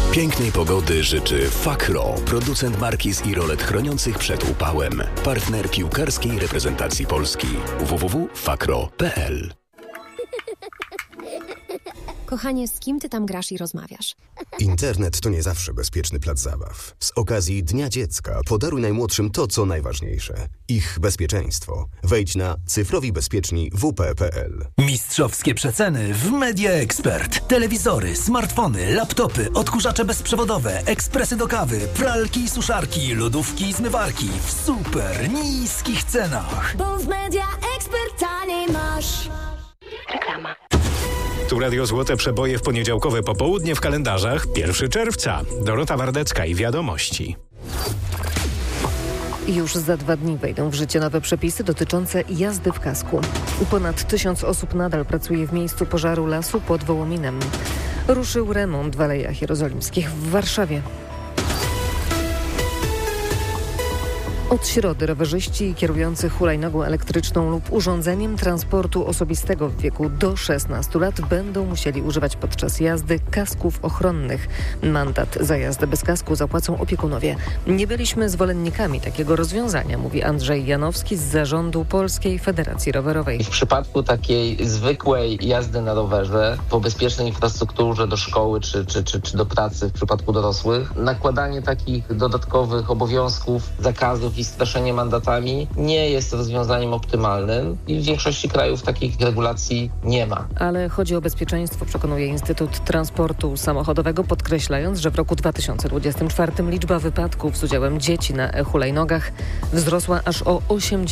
Pięknej pogody życzy Fakro, producent markiz i rolet chroniących przed upałem. Partner piłkarskiej reprezentacji Polski. www.fakro.pl. Kochanie, z kim ty tam grasz i rozmawiasz? Internet to nie zawsze bezpieczny plac zabaw. Z okazji Dnia Dziecka podaruj najmłodszym to, co najważniejsze. Ich bezpieczeństwo. Wejdź na cyfrowibezpieczni.wp.pl. Mistrzowskie przeceny w Media Expert. Telewizory, smartfony, laptopy, odkurzacze bezprzewodowe, ekspresy do kawy, pralki i suszarki, lodówki i zmywarki w super niskich cenach. Bo w Media Expert taniej masz. Reklama. Tu Radio Złote Przeboje w poniedziałkowe popołudnie w kalendarzach 1 czerwca. Dorota Wardecka i Wiadomości. Już za 2 dni wejdą w życie nowe przepisy dotyczące jazdy w kasku. Ponad 1000 osób nadal pracuje w miejscu pożaru lasu pod Wołominem. Ruszył remont w Alejach Jerozolimskich w Warszawie. Od środy rowerzyści kierujący hulajnogą elektryczną lub urządzeniem transportu osobistego w wieku do 16 lat będą musieli używać podczas jazdy kasków ochronnych. Mandat za jazdę bez kasku zapłacą opiekunowie. Nie byliśmy zwolennikami takiego rozwiązania, mówi Andrzej Janowski z zarządu Polskiej Federacji Rowerowej. W przypadku takiej zwykłej jazdy na rowerze, po bezpiecznej infrastrukturze do szkoły czy do pracy w przypadku dorosłych, nakładanie takich dodatkowych obowiązków, zakazów i straszenie mandatami nie jest rozwiązaniem optymalnym i w większości krajów takich regulacji nie ma. Ale chodzi o bezpieczeństwo, przekonuje Instytut Transportu Samochodowego, podkreślając, że w roku 2024 liczba wypadków z udziałem dzieci na hulajnogach wzrosła aż o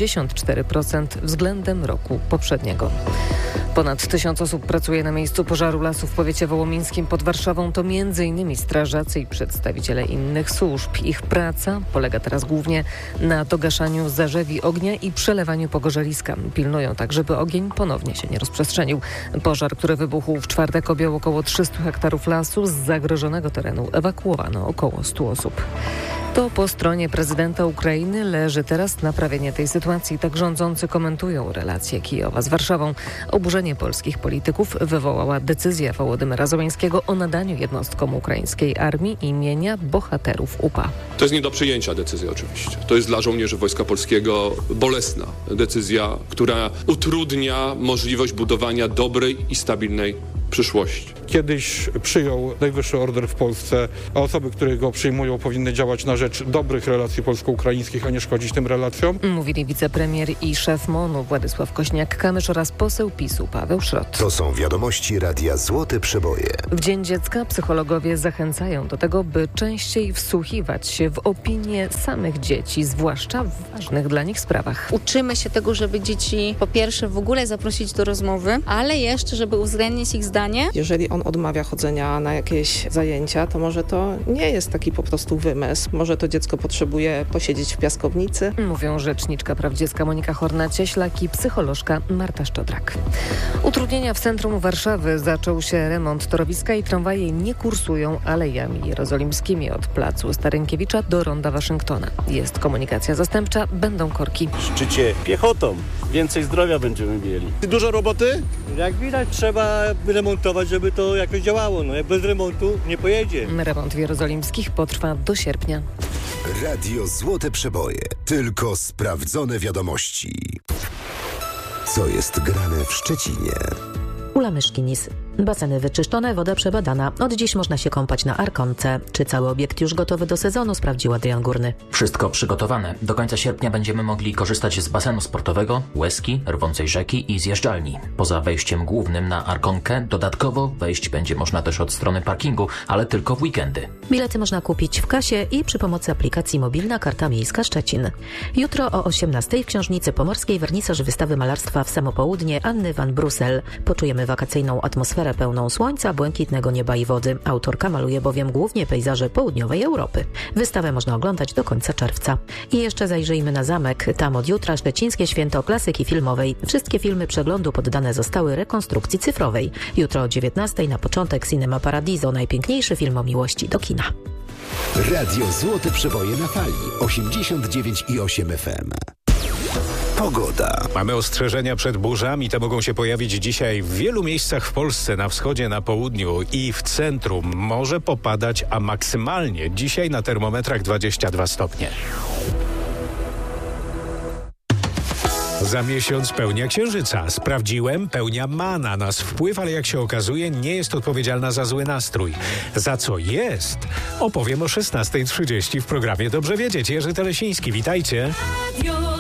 84% względem roku poprzedniego. Ponad 1000 osób pracuje na miejscu pożaru lasu w powiecie wołomińskim pod Warszawą. To m.in. strażacy i przedstawiciele innych służb. Ich praca polega teraz głównie na dogaszaniu zarzewi ognia i przelewaniu pogorzeliska. Pilnują tak, żeby ogień ponownie się nie rozprzestrzenił. Pożar, który wybuchł w czwartek, objął około 300 hektarów lasu. Z zagrożonego terenu ewakuowano około 100 osób. To po stronie prezydenta Ukrainy leży teraz naprawienie tej sytuacji. Tak rządzący komentują relacje Kijowa z Warszawą. Oburzenie polskich polityków wywołała decyzja Wołodymyra Zełenskiego o nadaniu jednostkom ukraińskiej armii imienia bohaterów UPA. To jest nie do przyjęcia decyzja oczywiście. To jest dla żołnierzy Wojska Polskiego bolesna decyzja, która utrudnia możliwość budowania dobrej i stabilnej przyszłości. Kiedyś przyjął najwyższy order w Polsce, a osoby, które go przyjmują, powinny działać na rzecz dobrych relacji polsko-ukraińskich, a nie szkodzić tym relacjom. Mówili wicepremier i szef MON-u Władysław Kośniak-Kamysz oraz poseł PiS-u Paweł Szrot. To są wiadomości Radia Złote Przeboje. W Dzień Dziecka psychologowie zachęcają do tego, by częściej wsłuchiwać się w opinie samych dzieci, zwłaszcza w ważnych dla nich sprawach. Uczymy się tego, żeby dzieci po pierwsze w ogóle zaprosić do rozmowy, ale jeszcze, żeby uwzględnić ich zdanie. Jeżeli on odmawia chodzenia na jakieś zajęcia, to może to nie jest taki po prostu wymysł. Może to dziecko potrzebuje posiedzieć w piaskownicy. Mówią rzeczniczka praw dziecka Monika Horna-Cieślak i psycholożka Marta Szczodrak. Utrudnienia w centrum Warszawy. Zaczął się remont torowiska i tramwaje nie kursują alejami jerozolimskimi od placu Starynkiewicza do ronda Waszyngtona. Jest komunikacja zastępcza, będą korki. W szczycie piechotą. Więcej zdrowia będziemy mieli. Dużo roboty? Jak widać, trzeba remontować, żeby to jakoś działało. No, jak bez remontu nie pojedzie. Remont w jerozolimskich potrwa do sierpnia. Radio Złote Przeboje. Tylko sprawdzone wiadomości. Co jest grane w Szczecinie? Ula Myszkinis. Baseny wyczyszczone, woda przebadana. Od dziś można się kąpać na Arkonce. Czy cały obiekt już gotowy do sezonu? Sprawdził Adrian Górny. Wszystko przygotowane. Do końca sierpnia będziemy mogli korzystać z basenu sportowego, łezki, rwącej rzeki i zjeżdżalni. Poza wejściem głównym na Arkonkę dodatkowo wejść będzie można też od strony parkingu, ale tylko w weekendy. Bilety można kupić w kasie i przy pomocy aplikacji Mobilna Karta Miejska Szczecin. Jutro o 18:00 w Książnicy Pomorskiej wernisaż wystawy malarstwa w samo południe Anny van Brussel. Poczujemy wakacyjną atmosferę pełną słońca, błękitnego nieba i wody. Autorka maluje bowiem głównie pejzaże południowej Europy. Wystawę można oglądać do końca czerwca. I jeszcze zajrzyjmy na zamek. Tam od jutra szczecińskie święto klasyki filmowej. Wszystkie filmy przeglądu poddane zostały rekonstrukcji cyfrowej. Jutro o 19:00 na początek Cinema Paradiso, najpiękniejszy film o miłości do kina. Radio Złote Przeboje na fali 89,8 FM. Pogoda. Mamy ostrzeżenia przed burzami. Te mogą się pojawić dzisiaj w wielu miejscach w Polsce, na wschodzie, na południu i w centrum. Może popadać, a maksymalnie dzisiaj na termometrach 22 stopnie. Za miesiąc pełnia Księżyca. Sprawdziłem, pełnia ma na nas wpływ, ale jak się okazuje, nie jest odpowiedzialna za zły nastrój. Za co jest? Opowiem o 16:30 w programie Dobrze Wiedzieć. Jerzy Telesiński, witajcie.